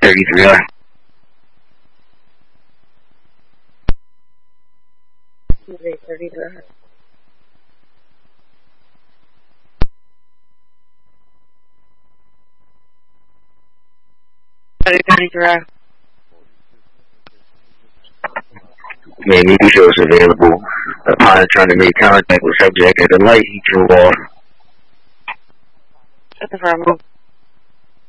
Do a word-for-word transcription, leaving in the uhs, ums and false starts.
thirty-three R. thirty-three R. thirty-three R. Man, he shows available. Upon trying to make contact with subject at the light, he drove off. At the front move.